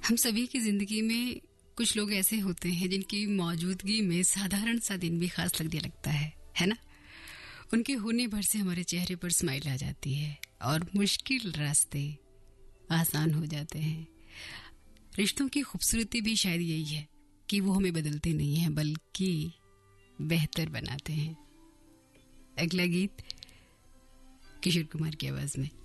हम सभी की जिंदगी में कुछ लोग ऐसे होते हैं जिनकी मौजूदगी में साधारण सा दिन भी खास लगने लगता है ना? उनके होने भर से हमारे चेहरे पर स्माइल आ जाती है और मुश्किल रास्ते आसान हो जाते हैं। रिश्तों की खूबसूरती भी शायद यही है कि वो हमें बदलते नहीं हैं बल्कि बेहतर बनाते हैं। अगला गीत किशोर कुमार की आवाज में।